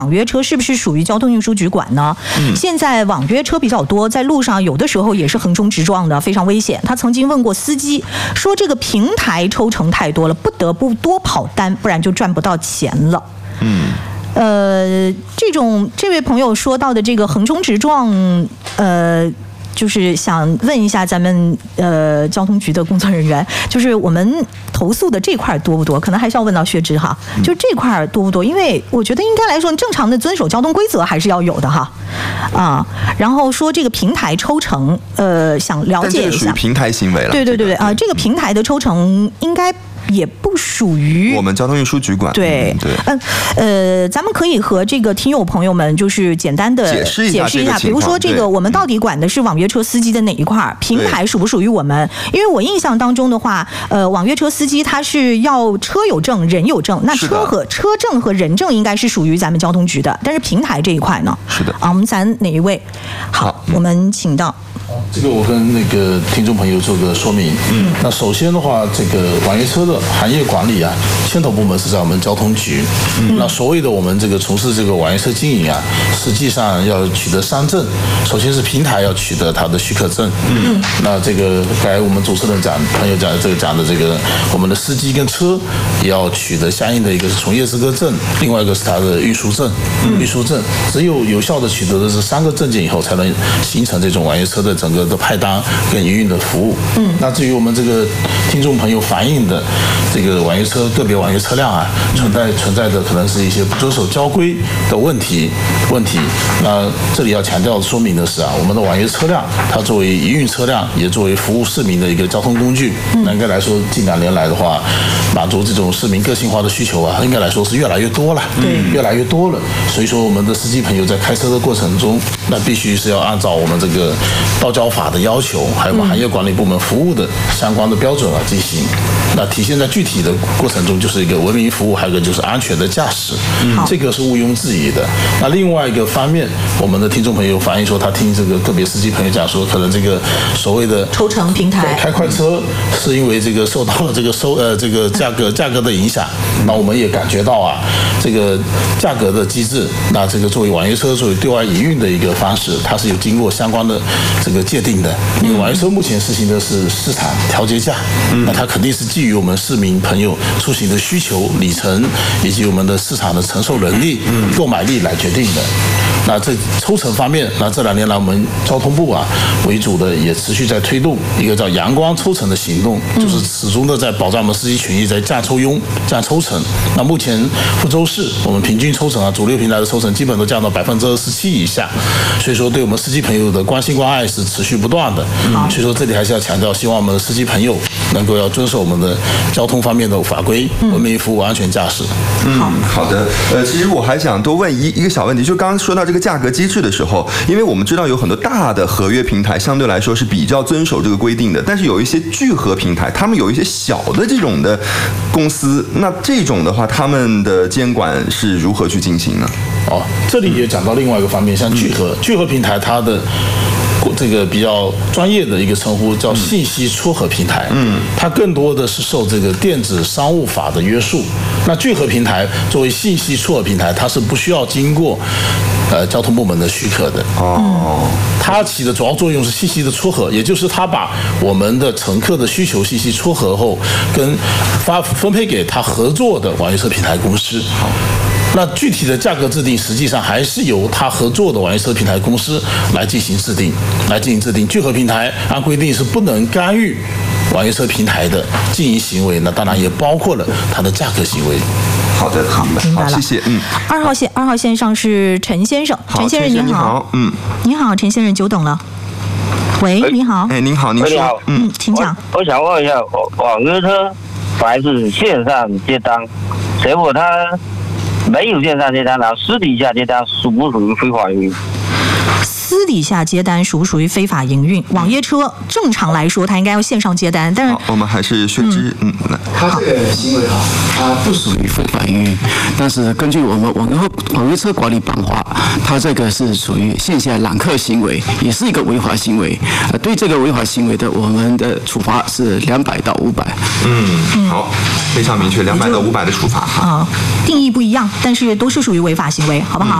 网约车是不是属于交通运输局管呢？现在网约车比较多，在路上有的时候也是横冲直撞的，非常危险。他曾经问过司机，说这个平台抽成太多了，不得不多跑单，不然就赚不到钱了。这位朋友说到的这个横冲直撞，就是想问一下咱们交通局的工作人员，就是我们投诉的这块多不多？可能还是要问到薛之哈，就这块多不多？因为我觉得应该来说，正常的遵守交通规则还是要有的哈。然后说这个平台抽成，想了解一下。但这个属于平台行为了。 对这个平台的抽成应该也不属于我们交通运输局管。 对，咱们可以和这个听友朋友们就是简单的解释一下，比如说这个我们到底管的是网约车司机的哪一块，平台属不属于我们？因为我印象当中的话，网约车司机他是要车有证人有证，那车证和人证应该是属于咱们交通局的，但是平台这一块呢？ 是的。 我们咱哪一位？好，我们请到。 这个我跟那个听众朋友做个说明。那首先的话，这个网约车的行业管理啊，牵头部门是在我们交通局。那所谓的我们这个从事这个网约车经营啊，实际上要取得3证，首先是平台要取得它的许可证。那这个刚才我们主持人朋友讲的这个，我们的司机跟车也要取得相应的一个从业资格证，另外一个是它的运输证。只有有效的取得的是3个证件以后，才能形成这种网约车的整个的派单跟营运的服务。那至于我们这个听众朋友反映的这个个别网约车辆啊，存在的可能是一些不遵守交规的问题。那这里要强调说明的是啊，我们的网约车辆它作为营运车辆，也作为服务市民的一个交通工具。那应该来说，近2年来的话，满足这种市民个性化的需求啊，应该来说是越来越多了。越来越多了。所以说，我们的司机朋友在开车的过程中，那必须是要按照我们这个道交法的要求，还有行业管理部门服务的相关的标准进行。那体现在具体的过程中，就是一个文明服务，还有一个就是安全的驾驶。这个是毋庸置疑的。那另外一个方面，我们的听众朋友反映说，他听这个个别司机朋友讲说，可能这个所谓的抽成平台开快车，是因为这个受到了这个价格的影响。那我们也感觉到啊，这个价格的机制，那这个作为网约车作为对外营运的一个方式，它是有经过相关的这个界定的。因为网约车目前实行的是市场调节价，那它肯定是基于我们市民朋友出行的需求、里程以及我们的市场的承受能力、购买力来决定的。那这抽成方面，那这2年来我们交通部啊为主的也持续在推动一个叫阳光抽成的行动，就是始终的在保障我们司机权益，在降抽佣、降抽成。那目前福州市我们平均抽成啊，主流平台的抽成基本都降到27%以下，所以说对我们司机朋友的关心关爱是持续不断的。所以说这里还是要强调，希望我们的司机朋友能够要遵守我们的交通方面的法规，文明服务、安全驾驶。 好的。其实我还想多问一个小问题，就刚刚说到这个价格机制的时候，因为我们知道有很多大的合约平台相对来说是比较遵守这个规定的，但是有一些聚合平台，他们有一些小的这种的公司，那这种的话，他们的监管是如何去进行呢？ 这里也讲到另外一个方面，像聚合平台，它的这个比较专业的一个称呼叫信息撮合平台。它更多的是受这个电子商务法的约束。那聚合平台作为信息撮合平台，它是不需要经过交通部门的许可的。它起的主要作用是信息的撮合，也就是它把我们的乘客的需求信息撮合后，跟分配给他合作的网约车平台公司。那具体的价格制定，实际上还是由他合作的网约车平台公司来进行制定。聚合平台按规定是不能干预网约车平台的经营行为，那当然也包括了它的价格行为。 好的， 明白了。 谢谢。 2号线上是陈先生。陈先生您好。你好，陈先生，久等了。喂，你好。 您好，您说。 请讲。 我想问一下，网约车还是线上接单，结果他没有线上接单，然后私底下接单，属不属于非法营运？ 私私底下接单属不属于非法营运？网约车正常来说，它应该要线上接单，但是我们还是薛之，来， 他这个行为它不属于非法营运，但是根据我们网约车管理办法，它这个是属于线下揽客行为，也是一个违法行为。对这个违法行为的，我们的处罚是200到500。 好，非常明确，200到500的处罚。 定义不一样，但是都是属于违法行为，好不好？